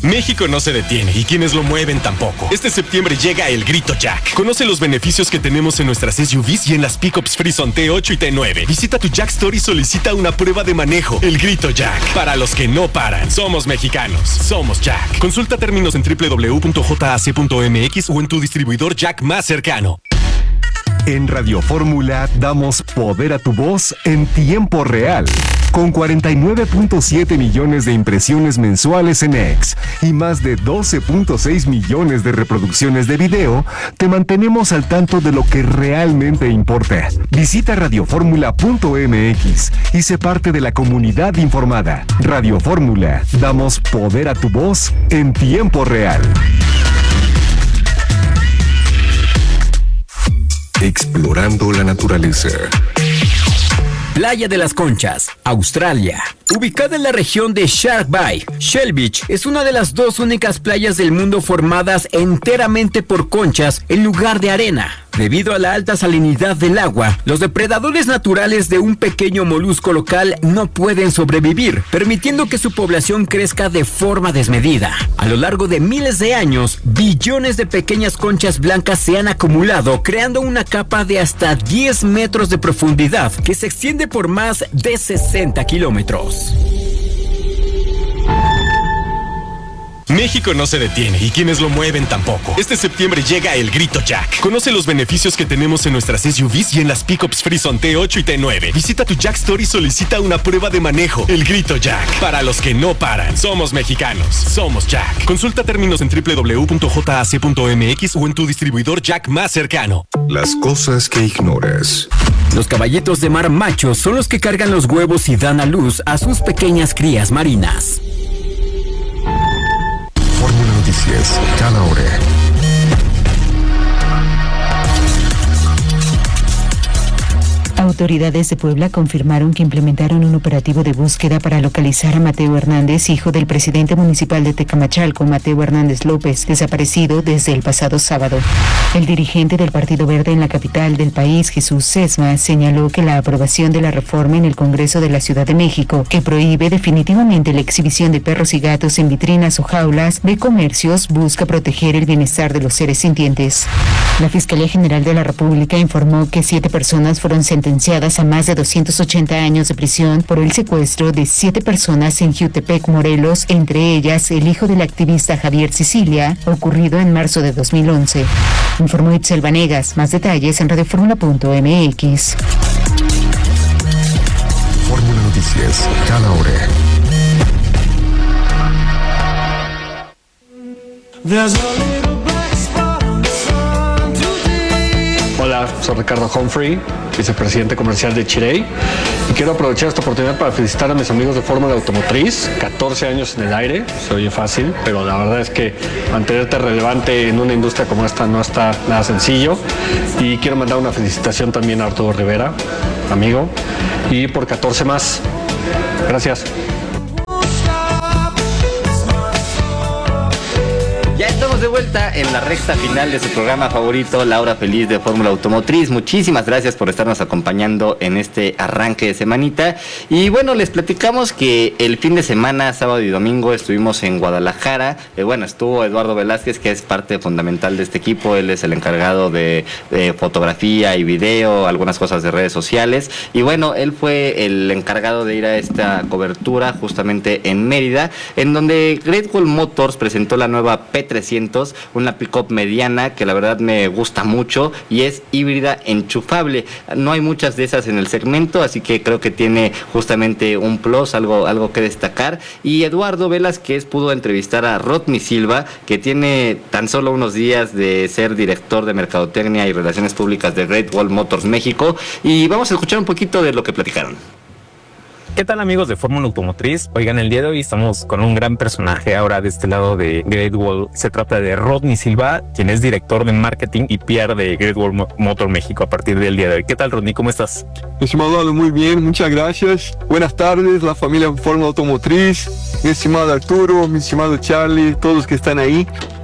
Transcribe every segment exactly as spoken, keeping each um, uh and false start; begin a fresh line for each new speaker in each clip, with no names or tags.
México no se detiene y quienes lo mueven tampoco. Este septiembre llega el Grito Jack. Conoce los beneficios que tenemos en nuestras S U Vs y en las pickups Frison T ocho y T nueve. Visita tu Jack Store y solicita una prueba de manejo. El Grito Jack. Para los que no paran. Somos mexicanos. Somos Jack. Consulta términos en doble u doble u doble u punto j a c punto m x o en tu distribuidor Jack más cercano.
En Radio Fórmula damos poder a tu voz en tiempo real. Con cuarenta y nueve punto siete millones de impresiones mensuales en X y más de doce punto seis millones de reproducciones de video, te mantenemos al tanto de lo que realmente importa. Visita radio fórmula punto m x y sé parte de la comunidad informada. Radio Fórmula, damos poder a tu voz en tiempo real. Explorando la naturaleza.
Playa de las Conchas, Australia. Ubicada en la región de Shark Bay, Shell Beach es una de las dos únicas playas del mundo formadas enteramente por conchas en lugar de arena. Debido a la alta salinidad del agua, los depredadores naturales de un pequeño molusco local no pueden sobrevivir, permitiendo que su población crezca de forma desmedida. A lo largo de miles de años, billones de pequeñas conchas blancas se han acumulado, creando una capa de hasta diez metros de profundidad que se extiende por más de sesenta kilómetros.
México no se detiene y quienes lo mueven tampoco. Este septiembre llega el Grito Jack. Conoce los beneficios que tenemos en nuestras S U Vs y en las pickups Frison T ocho y T nueve. Visita tu Jack Store y solicita una prueba de manejo. El Grito Jack. Para los que no paran. Somos mexicanos. Somos Jack. Consulta términos en doble u doble u doble u punto j a c punto m x o en tu distribuidor Jack más cercano.
Las cosas que ignoras.
Los caballitos de mar machos son los que cargan los huevos y dan a luz a sus pequeñas crías marinas.
Fórmula Noticias, cada hora.
Autoridades de Puebla confirmaron que implementaron un operativo de búsqueda para localizar a Mateo Hernández, hijo del presidente municipal de Tecamachalco, Mateo Hernández López, desaparecido desde el pasado sábado. El dirigente del Partido Verde en la capital del país, Jesús Sesma, señaló que la aprobación de la reforma en el Congreso de la Ciudad de México, que prohíbe definitivamente la exhibición de perros y gatos en vitrinas o jaulas de comercios, busca proteger el bienestar de los seres sintientes. La Fiscalía General de la República informó que siete personas fueron sentenciadas a más de doscientos ochenta años de prisión por el secuestro de siete personas en Jiutepec, Morelos, entre ellas el hijo del activista Javier Sicilia, ocurrido en marzo de dos mil once. Informó Itzel Vanegas. Más detalles en radio fórmula punto m x.
Fórmula Noticias, cada hora.
Hola, soy Ricardo Humphrey, vicepresidente comercial de Chirey, y quiero aprovechar esta oportunidad para felicitar a mis amigos de Fórmula Automotriz. catorce años en el aire, se oye fácil, pero la verdad es que mantenerte relevante en una industria como esta no está nada sencillo. Y quiero mandar una felicitación también a Arturo Rivera, amigo, y por catorce más. Gracias.
Ya estamos de vuelta en la recta final de su programa favorito, La Hora Feliz de Fórmula Automotriz. Muchísimas gracias por estarnos acompañando en este arranque de semanita. Y bueno, les platicamos que el fin de semana, sábado y domingo, estuvimos en Guadalajara. Eh, bueno, estuvo Eduardo Velázquez, que es parte fundamental de este equipo. Él es el encargado de, de fotografía y video, algunas cosas de redes sociales. Y bueno, él fue el encargado de ir a esta cobertura justamente en Mérida, en donde Great Wall Motors presentó la nueva P trescientos, una pick-up mediana que la verdad me gusta mucho y es híbrida enchufable. No hay muchas de esas en el segmento, así que creo que tiene justamente un plus, algo, algo que destacar. Y Eduardo Velázquez pudo entrevistar a Rodney Silva, que tiene tan solo unos días de ser director de Mercadotecnia y Relaciones Públicas de Great Wall Motors México, y vamos a escuchar un poquito de lo que platicaron.
¿Qué tal, amigos de Fórmula Automotriz? Oigan, el día de hoy estamos con un gran personaje ahora de este lado de Great Wall. Se trata de Rodney Silva, quien es director de marketing y P R de Great Wall Motor México a partir del día de hoy. ¿Qué tal, Rodney? ¿Cómo estás?
Mi estimado Lalo, muy bien, muchas gracias. Buenas tardes, la familia Fórmula Automotriz, mi estimado Arturo, mi estimado Charlie, todos los que están ahí.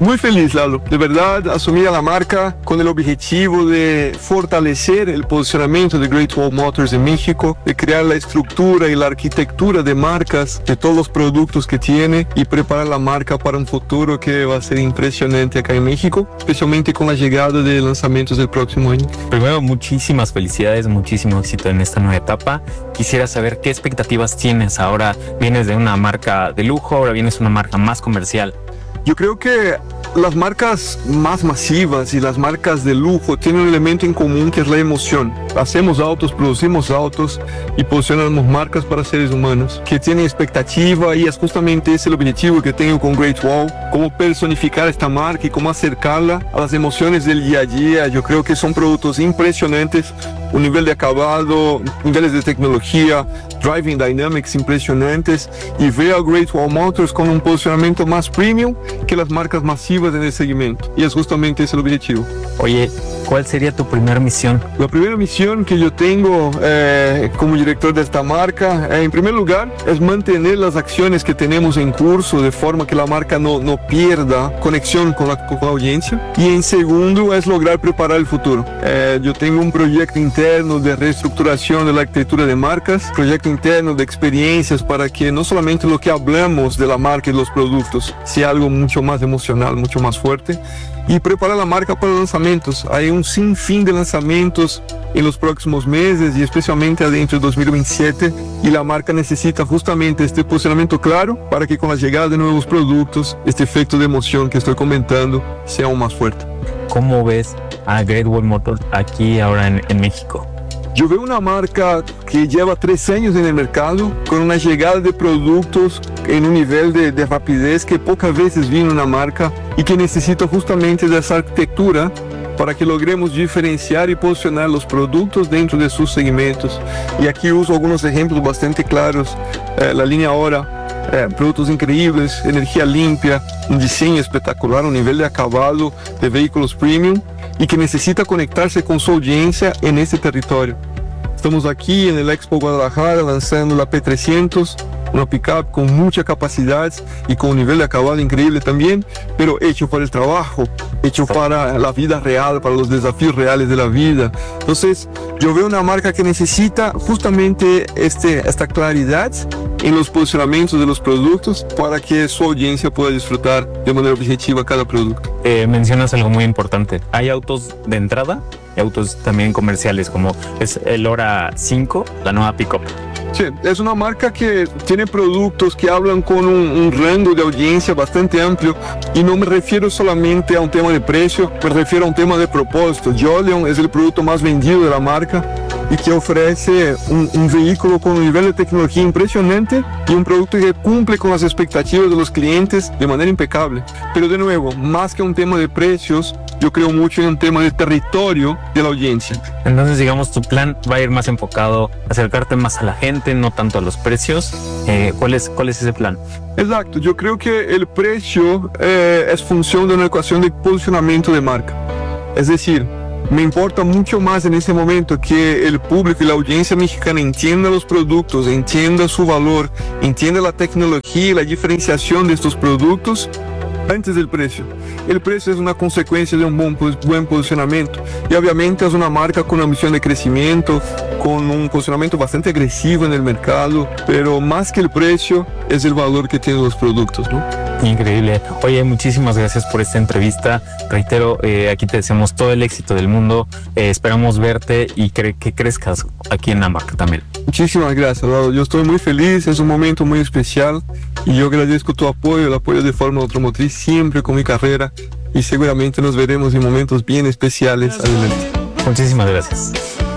Muy feliz, Lalo. De verdad, asumí a la marca con el objetivo de fortalecer el posicionamiento de Great Wall Motors en México, de crear la estructura y la arquitectura de marcas, de todos los productos que tiene y preparar la marca para un futuro que va a ser impresionante acá en México, especialmente con la llegada de lanzamientos del próximo año.
Primero, muchísimas felicidades, muchísimo éxito en esta nueva etapa. Quisiera saber qué expectativas tienes. Ahora vienes de una marca de lujo, ahora vienes de una marca más comercial.
Yo creo que las marcas más masivas y las marcas de lujo tienen un elemento en común que es la emoción. Hacemos autos, producimos autos y posicionamos marcas para seres humanos que tienen expectativa, y es justamente ese el objetivo que tengo con Great Wall, cómo personificar esta marca y cómo acercarla a las emociones del día a día. Yo creo que son productos impresionantes, un nivel de acabado, niveles de tecnología, driving dynamics impresionantes, y veo a Great Wall Motors con un posicionamiento más premium que las marcas masivas en el segmento, y es justamente ese el objetivo.
Oye, ¿cuál sería tu primera misión?
La primera misión que yo tengo eh, como director de esta marca, eh, en primer lugar, es mantener las acciones que tenemos en curso de forma que la marca no, no pierda conexión con la, con la audiencia, y en segundo es lograr preparar el futuro. Eh, yo tengo un proyecto interno de reestructuración de la arquitectura de marcas, proyecto interno de experiencias para que no solamente lo que hablamos de la marca y los productos sea algo mucho más emocional, mucho más fuerte, y preparar la marca para lanzamientos. Hay un sinfín de lanzamientos en los próximos meses y especialmente adentro de dos mil veintisiete, y la marca necesita justamente este posicionamiento claro para que con la llegada de nuevos productos este efecto de emoción que estoy comentando sea aún más fuerte.
¿Cómo ves a Great Wall Motors aquí ahora en, en México?
Yo veo una marca que lleva tres años en el mercado, con una llegada de productos en un nivel de, de rapidez que pocas veces vi en una marca, y que necesita justamente de esa arquitectura para que logremos diferenciar y posicionar los productos dentro de sus segmentos. Y aquí uso algunos ejemplos bastante claros. Eh, la línea Aura, eh, productos increíbles, energía limpia, un diseño espectacular, un nivel de acabado de vehículos premium, y que necesita conectarse con su audiencia en este territorio. Estamos aquí en el Expo Guadalajara lanzando la P trescientos, una pickup con mucha capacidad y con un nivel de acabado increíble también, pero hecho para el trabajo, hecho para la vida real, para los desafíos reales de la vida. Entonces, yo veo una marca que necesita justamente este, esta claridad en los posicionamientos de los productos para que su audiencia pueda disfrutar de manera objetiva cada producto.
Eh, mencionas algo muy importante. Hay autos de entrada y autos también comerciales, como es el Aura cinco, la nueva pickup.
Sí, es una marca que tiene productos que hablan con un, un rango de audiencia bastante amplio, y no me refiero solamente a un tema de precio, me refiero a un tema de propósito. Jolion es el producto más vendido de la marca y que ofrece un, un vehículo con un nivel de tecnología impresionante y un producto que cumple con las expectativas de los clientes de manera impecable. Pero de nuevo, más que un tema de precios, yo creo mucho en un tema de territorio de la audiencia.
Entonces, digamos, tu plan va a ir más enfocado a acercarte más a la gente, no tanto a los precios. Eh, ¿cuál es, cuál es ese plan?
Exacto, yo creo que el precio eh, es función de una ecuación de posicionamiento de marca. Es decir, me importa mucho más en ese momento que el público y la audiencia mexicana entienda los productos, entienda su valor, entienda la tecnología y la diferenciación de estos productos antes del precio. El precio es una consecuencia de un buen, buen posicionamiento, y obviamente es una marca con una misión de crecimiento, con un posicionamiento bastante agresivo en el mercado, pero más que el precio es el valor que tienen los productos, ¿no?
Increíble. Oye, muchísimas gracias por esta entrevista. Reitero, eh, aquí te deseamos todo el éxito del mundo. Eh, esperamos verte y cre- que crezcas aquí en la marca también.
Muchísimas gracias, Lalo. Yo estoy muy feliz, es un momento muy especial, y yo agradezco tu apoyo, el apoyo de Fórmula Automotriz siempre con mi carrera, y seguramente nos veremos en momentos bien especiales adelante.
Muchísimas gracias.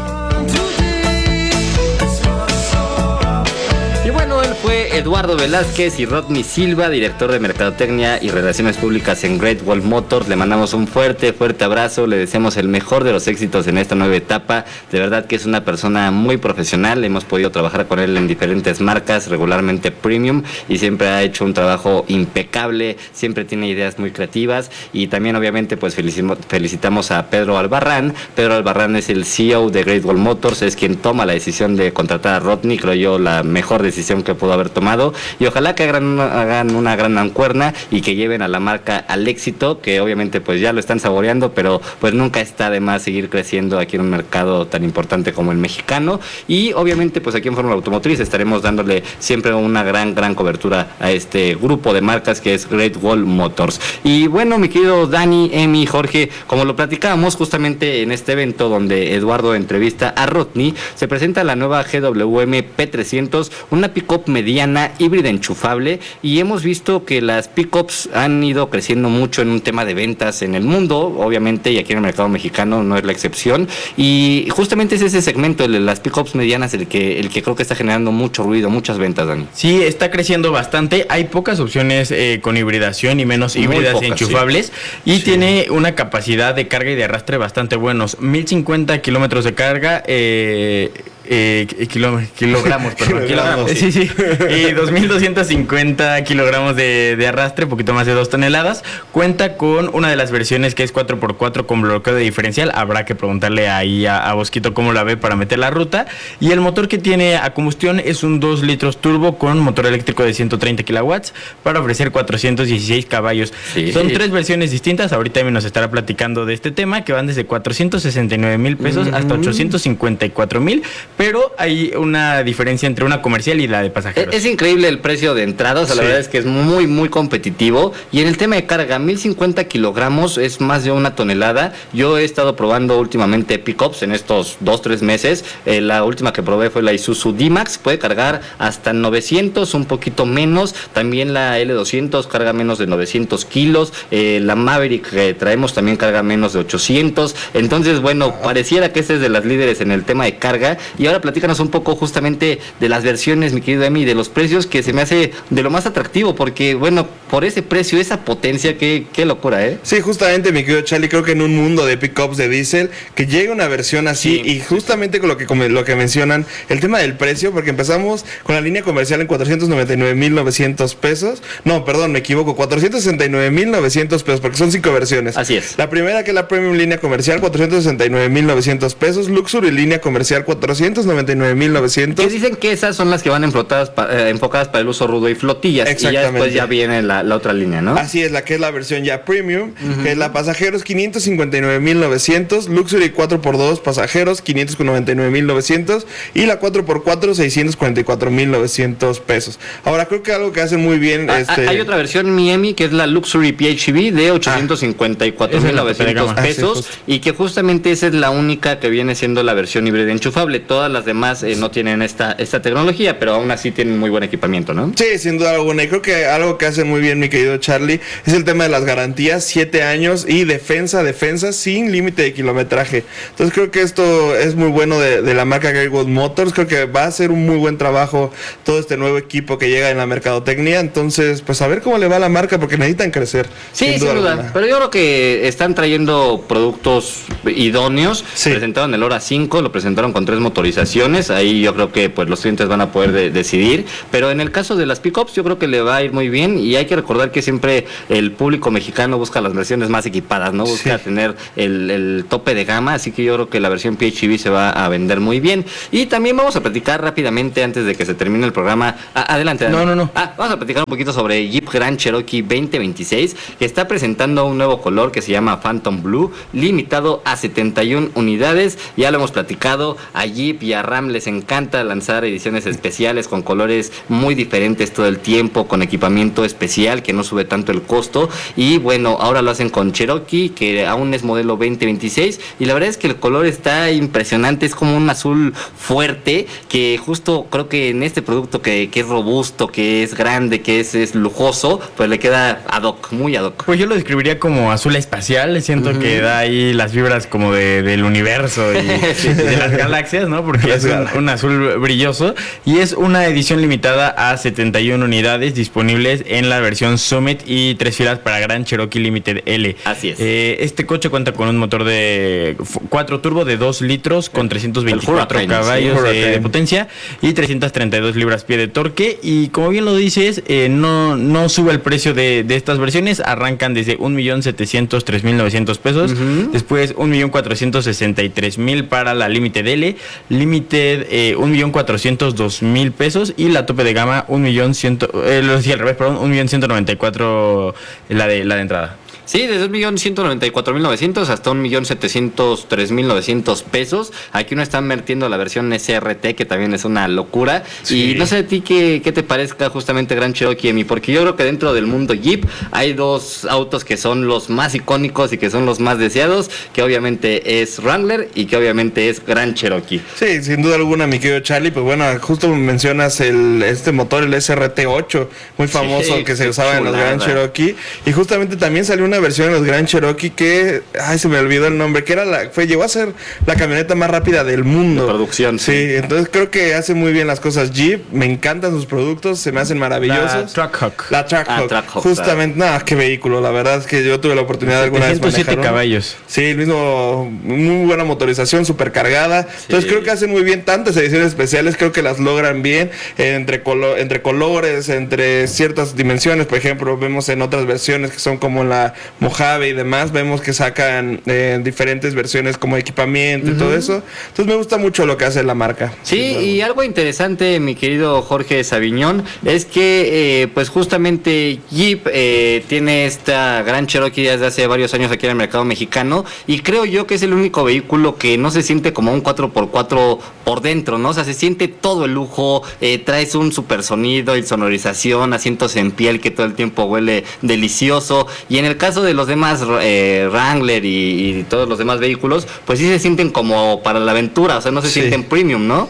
Y bueno, él fue Eduardo Velázquez y Rodney Silva, director de Mercadotecnia y Relaciones Públicas en Great Wall Motors. Le mandamos un fuerte, fuerte abrazo, le deseamos el mejor de los éxitos en esta nueva etapa. De verdad que es una persona muy profesional, hemos podido trabajar con él en diferentes marcas, regularmente premium, y siempre ha hecho un trabajo impecable, siempre tiene ideas muy creativas. Y también obviamente pues felicitamos a Pedro Albarrán. Pedro Albarrán es el C E O de Great Wall Motors, es quien toma la decisión de contratar a Rodney, creo yo la mejor decisión que pudo haber tomado tomado, y ojalá que hagan una, hagan una gran mancuerna y que lleven a la marca al éxito, que obviamente pues ya lo están saboreando, pero pues nunca está de más seguir creciendo aquí en un mercado tan importante como el mexicano. Y obviamente pues aquí en Fórmula Automotriz estaremos dándole siempre una gran, gran cobertura a este grupo de marcas que es Great Wall Motors. Y bueno, mi querido Dani, Emi, Jorge, como lo platicábamos justamente en este evento donde Eduardo entrevista a Rodney, se presenta la nueva G W M P trescientos, una pick-up mediana híbrida enchufable, y hemos visto que las pick-ups han ido creciendo mucho en un tema de ventas en el mundo, obviamente, y aquí en el mercado mexicano no es la excepción, y justamente es ese segmento, el de las pick-ups medianas, el que, el que creo que está generando mucho ruido, muchas ventas, Dani.
Sí, está creciendo bastante, hay pocas opciones eh, con hibridación y menos híbridas pocas, enchufables, sí. y sí. tiene una capacidad de carga y de arrastre bastante buenos, mil cincuenta kilómetros de carga, eh... Eh, kilo, kilogramos, perdón, kilogramos, sí, sí, y dos mil doscientos cincuenta kilogramos de, de arrastre, poquito más de dos toneladas. Cuenta con una de las versiones que es cuatro por cuatro con bloqueo de diferencial. Habrá que preguntarle ahí a, a Bosquito cómo la ve para meter la ruta. Y el motor que tiene a combustión es un dos litros turbo con motor eléctrico de ciento treinta kilowatts para ofrecer cuatrocientos dieciséis caballos. Sí. Son tres versiones distintas. Ahorita me nos estará platicando de este tema, que van desde cuatrocientos sesenta y nueve mil pesos uh-huh. hasta ochocientos cincuenta y cuatro mil. Pero hay una diferencia entre una comercial y la de pasajeros.
Es, es increíble el precio de entrada, o sea, sí. la verdad es que es muy, muy competitivo. Y en el tema de carga, mil cincuenta kilogramos es más de una tonelada. Yo he estado probando últimamente pickups en estos dos, tres meses. Eh, la última que probé fue la Isuzu D-Max, puede cargar hasta novecientos, un poquito menos. También la L doscientos carga menos de novecientos kilos. Eh, la Maverick que traemos también carga menos de ochocientos. Entonces, bueno, pareciera que este es de las líderes en el tema de carga. Y ahora platícanos un poco justamente de las versiones, mi querido Emi, de los precios, que se me hace de lo más atractivo, porque bueno, por ese precio, esa potencia, qué, qué locura, ¿eh?
Sí, justamente, mi querido Charlie, creo que en un mundo de pickups de diésel, que llegue una versión así, sí. y justamente con lo que, con lo que mencionan, el tema del precio, porque empezamos con la línea comercial en cuatrocientos noventa y nueve mil novecientos pesos, no, perdón, me equivoco, cuatrocientos sesenta y nueve mil novecientos pesos, porque son cinco versiones.
Así es.
La primera, que es la Premium línea comercial, cuatrocientos sesenta y nueve mil novecientos pesos, Luxury línea comercial, cuatrocientos noventa y nueve mil novecientos.
Que dicen que esas son las que van enfocadas, eh, enfocadas para el uso rudo y flotillas. Y ya después ya viene la, la otra línea, ¿no?
Así es, la que es la versión ya Premium, uh-huh. que es la pasajeros quinientos cincuenta y nueve mil novecientos, Luxury cuatro por dos pasajeros quinientos noventa y nueve mil novecientos y la cuatro por cuatro seiscientos cuarenta y cuatro mil novecientos pesos. Ahora, creo que algo que hacen muy bien...
Ah,
este...
Hay otra versión Miami que es la Luxury P H E V de ochocientos cincuenta y cuatro mil novecientos ah, pesos, ah, sí, y que justamente esa es la única que viene siendo la versión híbrida enchufable. Todas las demás eh, no tienen esta, esta tecnología, pero aún así tienen muy buen equipamiento, ¿no?
Sí, sin duda alguna. Y creo que algo que hace muy bien mi querido Charlie es el tema de las garantías, siete años y defensa, defensa sin límite de kilometraje. Entonces creo que esto es muy bueno de, de la marca Great Wall Motors. Creo que va a ser un muy buen trabajo todo este nuevo equipo que llega en la mercadotecnia. Entonces, pues a ver cómo le va a la marca, porque necesitan crecer.
Sí, sin duda, sin duda. Pero yo creo que están trayendo productos idóneos. Sí. Presentaron el Hora cinco, lo presentaron con tres motorizaciones. Ahí yo creo que pues los clientes van a poder de, decidir, pero en el caso de las pickups yo creo que le va a ir muy bien, y hay que recordar que siempre el público mexicano busca las versiones más equipadas, ¿no? Busca sí. tener el, el tope de gama, así que yo creo que la versión P H E V se va a vender muy bien. Y también vamos a platicar rápidamente antes de que se termine el programa. Ah, adelante, Dani.
No, no, no.
Ah, vamos a platicar un poquito sobre Jeep Grand Cherokee veinte veintiséis, que está presentando un nuevo color que se llama Phantom Blue, limitado a setenta y una unidades. Ya lo hemos platicado, a Jeep y a Ram les encanta lanzar ediciones especiales con colores muy diferentes todo el tiempo, con equipamiento especial que no sube tanto el costo, y bueno, ahora lo hacen con Cherokee, que aún es modelo veinte veintiséis, y la verdad es que el color está impresionante, es como un azul fuerte, que justo creo que en este producto que, que es robusto, que es grande, que es, es lujoso, pues le queda ad hoc, muy ad hoc.
Pues yo lo describiría como azul espacial, siento uh-huh. que da ahí las vibras como de, del universo y sí. de las galaxias, ¿no? Porque es un, un azul brilloso, y es una edición limitada a setenta y una unidades disponibles en la versión Summit y tres filas para Grand Cherokee Limited L.
Así es.
Eh, este coche cuenta con un motor de cuatro turbo de dos litros con trescientos veinticuatro caballos sí, de, de potencia y trescientas treinta y dos libras-pie de torque, y como bien lo dices, eh, no, no sube el precio de, de estas versiones, arrancan desde un millón setecientos tres mil novecientos pesos, uh-huh. después un millón cuatrocientos sesenta y tres mil para la Limited L, Limited eh, un millón cuatrocientos dos mil pesos y la tope de gama un millón ciento, eh, lo decía al revés, perdón, un millón ciento noventa y cuatro la de la de entrada.
Sí, desde un millón ciento noventa y cuatro mil novecientos hasta un millón setecientos tres mil novecientos pesos. Aquí uno está invirtiendo la versión S R T, que también es una locura. Sí. Y no sé a ti qué, qué te parezca justamente Grand Cherokee, Emi, porque yo creo que dentro del mundo Jeep hay dos autos que son los más icónicos y que son los más deseados, que obviamente es Wrangler y que obviamente es Grand Cherokee.
Sí, sin duda alguna, mi querido Charlie. Pues bueno, justo mencionas el este motor, el S R T ocho, muy famoso, sí, que se usaba chulada en los Grand Cherokee. Y justamente también salió una versión en los Grand Cherokee que, ay, se me olvidó el nombre, que era la, fue, llegó a ser la camioneta más rápida del mundo.
De producción.
Sí, sí, entonces creo que hace muy bien las cosas Jeep, me encantan sus productos, se me hacen maravillosos.
La Trackhawk.
La Trackhawk.
Ah, Track
justamente, nada, no, qué vehículo, la verdad es que yo tuve la oportunidad de alguna vez manejar
ciento siete caballos.
Sí, el mismo, muy buena motorización, súper cargada. Sí. Entonces creo que hacen muy bien tantas ediciones especiales, creo que las logran bien, entre, colo entre colores, entre ciertas dimensiones. Por ejemplo, vemos en otras versiones que son como la Mojave y demás, vemos que sacan eh, diferentes versiones como equipamiento uh-huh. y todo eso. Entonces me gusta mucho lo que hace la marca.
Sí, y algo interesante, mi querido Jorge Saviñón, es que eh, pues justamente Jeep eh, tiene esta Grand Cherokee desde hace varios años aquí en el mercado mexicano, y creo yo que es el único vehículo que no se siente como un cuatro por cuatro por dentro, ¿no? O sea, se siente todo el lujo, eh, traes un super sonido y sonorización, asientos en piel que todo el tiempo huele delicioso, y en el caso de los demás eh, Wrangler y, y todos los demás vehículos, pues sí se sienten como para la aventura, o sea, no se sí. sienten premium, ¿no?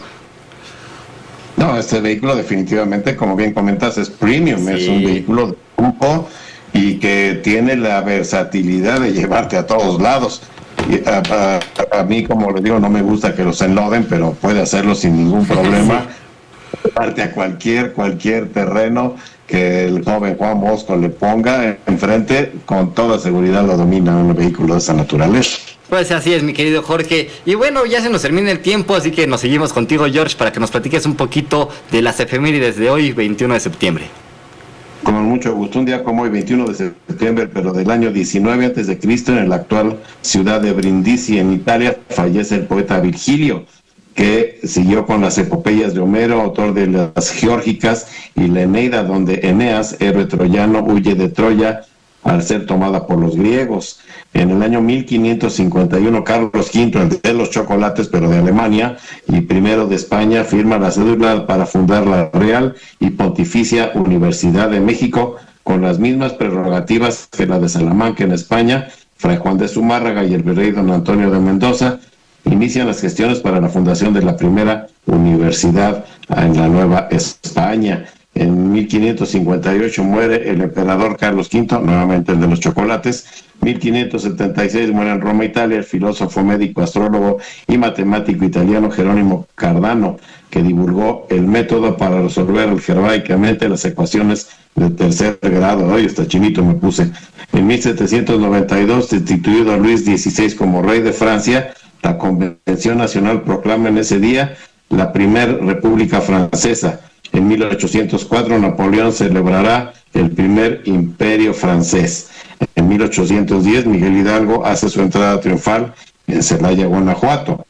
No, este vehículo definitivamente, como bien comentas, es premium, sí. es un vehículo de lujo y que tiene la versatilidad de llevarte a todos lados. Y a, a, a mí, como les digo, no me gusta que los enloden, pero puede hacerlo sin ningún problema. Parte a cualquier, cualquier terreno que el joven Juan Bosco le ponga enfrente, con toda seguridad lo domina un vehículo de esa naturaleza.
Pues así es, mi querido Jorge. Y bueno, ya se nos termina el tiempo, así que nos seguimos contigo, George, para que nos platiques un poquito de las efemérides de hoy, veintiuno de septiembre.
Con mucho gusto, un día como hoy, veintiuno de septiembre, pero del año diecinueve antes de Cristo, en la actual ciudad de Brindisi, en Italia, fallece el poeta Virgilio, que siguió con las epopeyas de Homero, autor de las Geórgicas y la Eneida, donde Eneas, héroe troyano, huye de Troya al ser tomada por los griegos. En el año mil quinientos cincuenta y uno, Carlos quinto, el de los chocolates, pero de Alemania, y primero de España, firma la cédula para fundar la Real y Pontificia Universidad de México, con las mismas prerrogativas que la de Salamanca en España. Fray Juan de Zumárraga y el virrey don Antonio de Mendoza inician las gestiones para la fundación de la primera universidad en la Nueva España. En mil quinientos cincuenta y ocho muere el emperador Carlos quinto, nuevamente el de los chocolates. mil quinientos setenta y seis muere en Roma, Italia, el filósofo, médico, astrólogo y matemático italiano Jerónimo Cardano, que divulgó el método para resolver algebraicamente las ecuaciones de tercer grado. Hoy está chinito me puse. En mil setecientos noventa y dos, destituido a Luis dieciséis como rey de Francia, la Convención Nacional proclama en ese día la primera República Francesa. En mil ochocientos cuatro, Napoleón celebrará el primer imperio francés. En mil ochocientos diez, Miguel Hidalgo hace su entrada triunfal en Celaya, Guanajuato.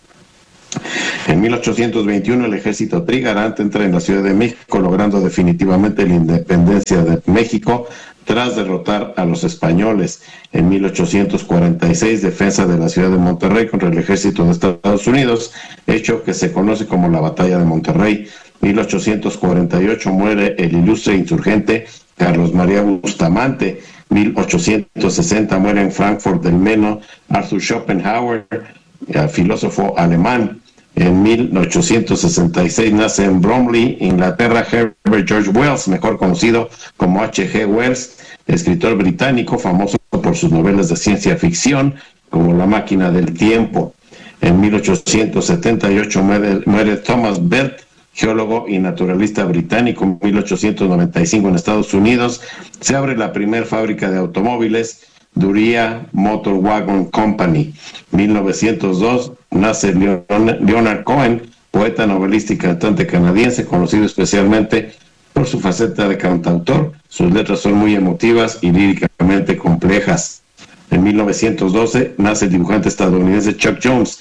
En mil ochocientos veintiuno, el ejército trigarante entra en la Ciudad de México, logrando definitivamente la independencia de México tras derrotar a los españoles. En mil ochocientos cuarenta y seis, defensa de la ciudad de Monterrey contra el ejército de Estados Unidos, hecho que se conoce como la Batalla de Monterrey. mil ochocientos cuarenta y ocho, muere el ilustre insurgente Carlos María Bustamante. mil ochocientos sesenta, muere en Frankfurt del Meno Arthur Schopenhauer, filósofo alemán. En mil ochocientos sesenta y seis nace en Bromley, Inglaterra, Herbert George Wells, mejor conocido como H G Wells, escritor británico famoso por sus novelas de ciencia ficción como La máquina del tiempo. En mil ochocientos setenta y ocho muere, muere Thomas Bell, geólogo y naturalista británico. En mil ochocientos noventa y cinco, en Estados Unidos, se abre la primera fábrica de automóviles, Duryea Motor Wagon Company. mil novecientos dos, nace Leonard Cohen, poeta, novelista y cantante canadiense, conocido especialmente por su faceta de cantautor. Sus letras son muy emotivas y líricamente complejas. En mil novecientos doce, nace el dibujante estadounidense Chuck Jones,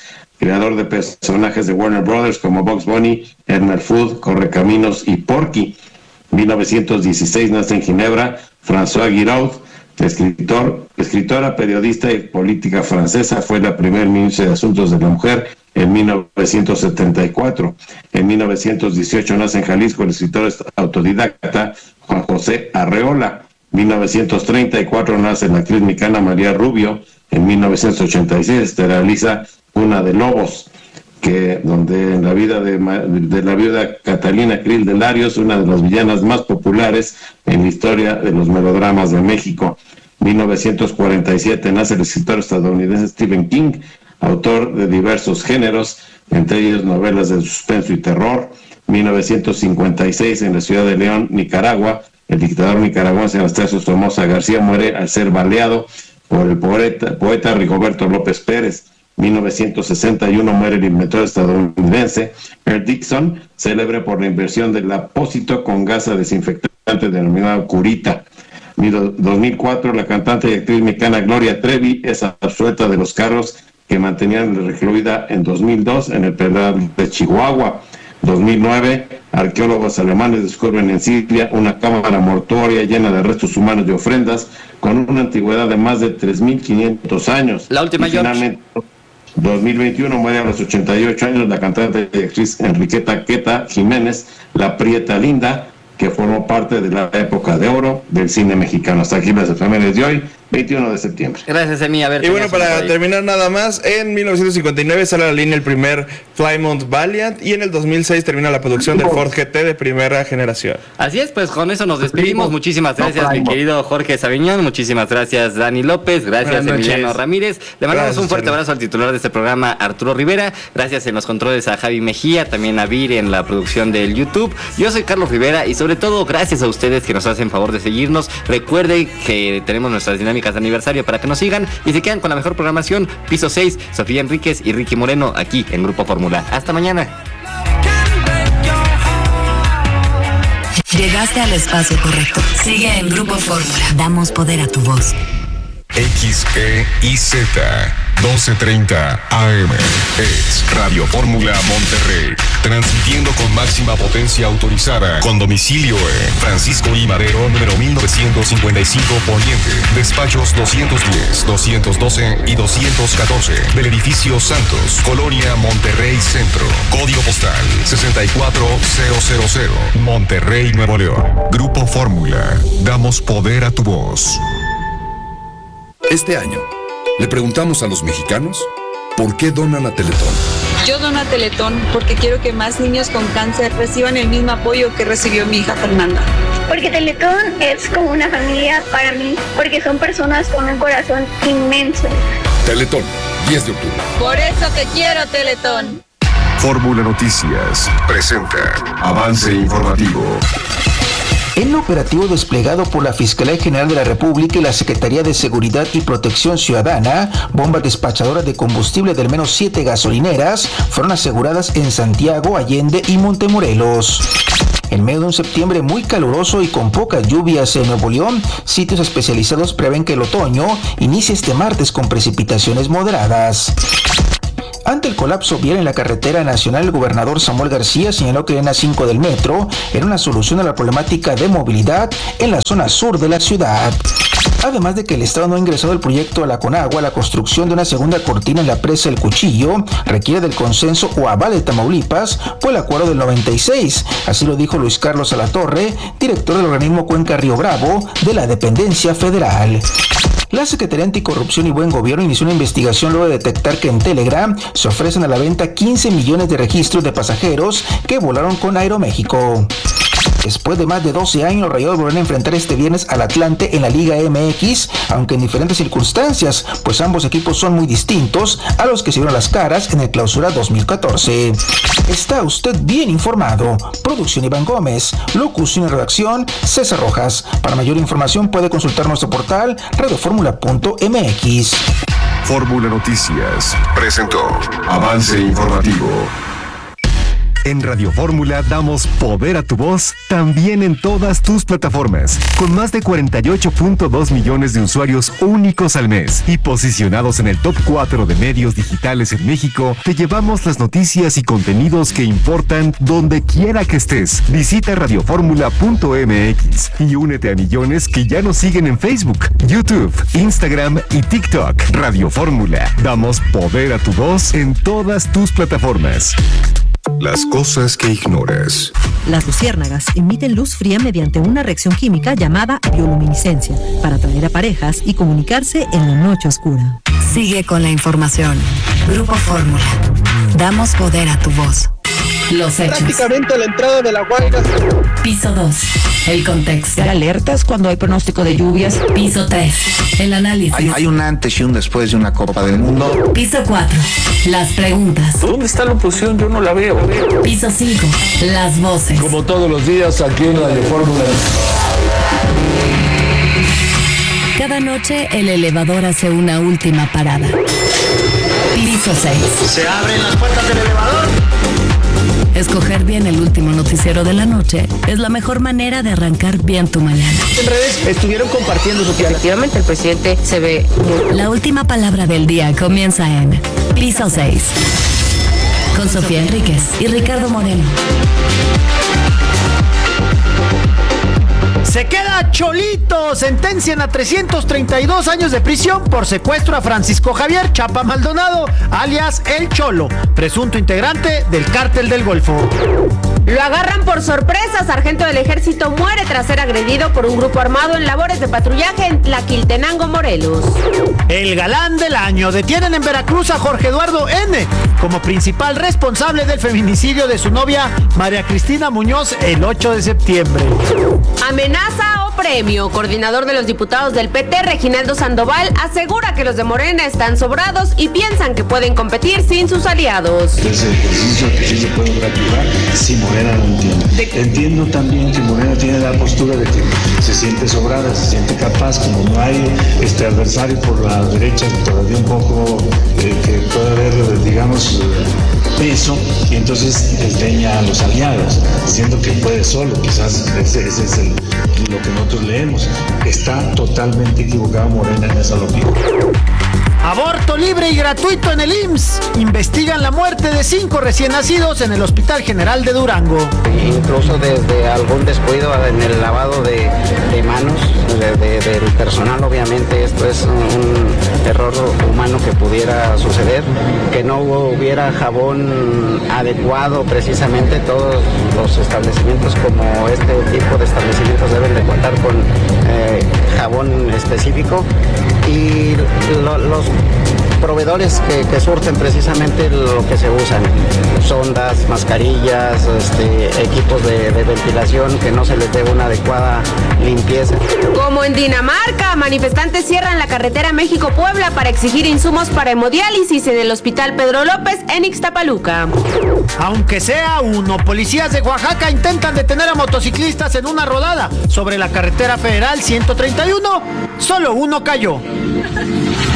creador de personajes de Warner Brothers como Bugs Bunny, Elmer Fudd, Correcaminos y Porky. mil novecientos dieciséis nace en Ginebra François Giraud, escritor, escritora, periodista y política francesa. Fue la primer ministra de Asuntos de la Mujer en mil novecientos setenta y cuatro. En mil novecientos dieciocho nace en Jalisco el escritor autodidacta Juan José Arreola. mil novecientos treinta y cuatro nace la actriz mexicana María Rubio. En mil novecientos ochenta y seis se realiza Cuna de Lobos, que donde en la vida de, de la viuda Catalina Krill de Larios, una de las villanas más populares en la historia de los melodramas de México. mil novecientos cuarenta y siete nace el escritor estadounidense Stephen King, autor de diversos géneros, entre ellos novelas de suspenso y terror. mil novecientos cincuenta y seis en la ciudad de León, Nicaragua, el dictador nicaragüense Anastasio Somoza García muere al ser baleado por el poeta, poeta Rigoberto López Pérez. mil novecientos sesenta y uno muere el inventor estadounidense Earl Dixon, célebre por la invención del apósito con gasa desinfectante denominado Curita. dos mil cuatro, la cantante y actriz mexicana Gloria Trevi es absuelta de los cargos que mantenían recluida en dos mil dos en el penal de Chihuahua. dos mil nueve, arqueólogos alemanes descubren en Siria una cámara mortuoria llena de restos humanos y ofrendas con una antigüedad de más de tres mil quinientos años.
La última,
y finalmente, dos mil veintiuno muere a los ochenta y ocho años la cantante y actriz Enriqueta Queta Jiménez, la Prieta Linda, que formó parte de la época de oro del cine mexicano. Hasta aquí las efemérides de hoy, veintiuno de septiembre.
Gracias, Emi. A ver,
y bueno, para terminar nada más, en mil novecientos cincuenta y nueve sale a la línea el primer Plymouth Valiant y en el dos mil seis termina la producción del Ford G T de primera generación.
Así es, pues con eso nos despedimos. Muchísimas gracias, mi querido Jorge Sabiñón. Muchísimas gracias, Dani López. Gracias, Emiliano Ramírez. Le mandamos gracias, un fuerte Chale. abrazo al titular de este programa, Arturo Rivera. Gracias en los controles a Javi Mejía, también a Vir en la producción del YouTube. Yo soy Carlos Rivera y sobre todo gracias a ustedes que nos hacen favor de seguirnos. Recuerden que tenemos nuestras dinámicas de aniversario para que nos sigan y se quedan con la mejor programación. Piso seis, Sofía Enríquez y Ricky Moreno aquí en Grupo Fórmula. Hasta mañana.
Llegaste al espacio correcto. Sigue en Grupo Fórmula. Damos poder a tu voz.
X E I Z doce treinta A M es Radio Fórmula Monterrey, transmitiendo con máxima potencia autorizada, con domicilio en Francisco I. Madero, número mil novecientos cincuenta y cinco Poniente, despachos doscientos diez, doscientos doce y doscientos catorce, del edificio Santos, Colonia Monterrey Centro, código postal sesenta y cuatro mil, Monterrey, Nuevo León. Grupo Fórmula, damos poder a tu voz.
Este año, le preguntamos a los mexicanos por qué donan a Teletón.
Yo dono a Teletón porque quiero que más niños con cáncer reciban el mismo apoyo que recibió mi hija Fernanda.
Porque Teletón es como una familia para mí, porque son personas con un corazón inmenso.
Teletón, diez de octubre.
Por eso te quiero, Teletón.
Fórmula Noticias presenta Avance Informativo.
En operativo desplegado por la Fiscalía General de la República y la Secretaría de Seguridad y Protección Ciudadana, bombas despachadoras de combustible de al menos siete gasolineras fueron aseguradas en Santiago, Allende y Montemorelos. En medio de un septiembre muy caluroso y con pocas lluvias en Nuevo León, sitios especializados prevén que el otoño inicie este martes con precipitaciones moderadas. Ante el colapso vial en la carretera nacional, el gobernador Samuel García señaló que la línea cinco del metro era una solución a la problemática de movilidad en la zona sur de la ciudad. Además de que el Estado no ha ingresado el proyecto a la Conagua, la construcción de una segunda cortina en la presa El Cuchillo requiere del consenso o aval de Tamaulipas por el acuerdo del noventa y seis. Así lo dijo Luis Carlos Alatorre, director del organismo Cuenca Río Bravo de la dependencia federal. La Secretaría Anticorrupción y Buen Gobierno inició una investigación luego de detectar que en Telegram se ofrecen a la venta quince millones de registros de pasajeros que volaron con Aeroméxico. Después de más de doce años, los Rayados volverán a enfrentar este viernes al Atlante en la Liga M X, aunque en diferentes circunstancias, pues ambos equipos son muy distintos a los que se vieron las caras en el Clausura dos mil catorce. Está usted bien informado. Producción Iván Gómez, locución y redacción César Rojas. Para mayor información puede consultar nuestro portal radioformula punto m x.
Fórmula Noticias presentó Avance Informativo. En Radio Fórmula damos poder a tu voz también en todas tus plataformas, con más de cuarenta y ocho punto dos millones de usuarios únicos al mes y posicionados en el top cuatro de medios digitales en México. Te llevamos las noticias y contenidos que importan donde quiera que estés. Visita radio fórmula punto m x y únete a millones que ya nos siguen en Facebook, YouTube, Instagram y TikTok. Radio Fórmula, damos poder a tu voz en todas tus plataformas.
Las cosas que ignoras.
Las luciérnagas emiten luz fría mediante una reacción química llamada bioluminiscencia para atraer a parejas y comunicarse en la noche oscura.
Sigue con la información. Grupo Fórmula. Damos poder a tu voz. Los hechos.
Prácticamente a la entrada de la Guaira.
Piso dos. El contexto.
Dar alertas cuando hay pronóstico de lluvias.
Piso tres. El análisis.
Hay, hay un antes y un después de una Copa del Mundo.
Piso cuatro. Las preguntas.
¿Dónde está la oposición? Yo no la veo.
Piso cinco. Las voces.
Como todos los días aquí en Radio Fórmula.
Cada noche el elevador hace una última parada. Piso seis.
Se abren las puertas del elevador.
Escoger bien el último noticiero de la noche es la mejor manera de arrancar bien tu mañana.
En redes estuvieron compartiendo su piano.
Efectivamente, el presidente se ve muy...
La última palabra del día comienza en Piso seis. Con Sofía Enríquez y Ricardo Moreno.
Se queda Cholito. Sentencian a trescientos treinta y dos años de prisión por secuestro a Francisco Javier Chapa Maldonado, alias El Cholo, presunto integrante del Cártel del Golfo.
Lo agarran por sorpresa. Sargento del Ejército muere tras ser agredido por un grupo armado en labores de patrullaje en Tlaquiltenango, Morelos.
El galán del año. Detienen en Veracruz a Jorge Eduardo N. como principal responsable del feminicidio de su novia María Cristina Muñoz el ocho de septiembre.
Amenaza o premio. Coordinador de los diputados del P T, Reginaldo Sandoval, asegura que los de Morena están sobrados y piensan que pueden competir sin sus aliados.
Es el ejercicio que sí se puede fracturar si Morena lo entiende. De... Entiendo también que Morena tiene la postura de que se siente sobrada, se siente capaz, como no hay este adversario por la derecha, todavía un poco eh, que puede haber, digamos, peso, y entonces desdeña a los aliados, diciendo que puede solo. Quizás ese, ese es el, lo que nosotros leemos. Está totalmente equivocado Morena en esa lógica.
Aborto libre y gratuito en el I M S S. Investigan la muerte de cinco recién nacidos en el Hospital General de Durango.
Incluso desde algún descuido en el lavado de, de manos de, de, del personal, obviamente esto es un error humano que pudiera suceder, que no hubiera jabón adecuado. Precisamente todos los establecimientos como este tipo de establecimientos deben de contar con eh, jabón específico, y lo, los proveedores que, que surten precisamente lo que se usan, sondas, mascarillas, este, equipos de, de ventilación, que no se les dé una adecuada limpieza.
Como en Dinamarca, manifestantes cierran la carretera México-Puebla para exigir insumos para hemodiálisis en el Hospital Pedro López en Ixtapaluca.
Aunque sea uno, policías de Oaxaca intentan detener a motociclistas en una rodada sobre la carretera federal ciento treinta y uno, solo uno cayó.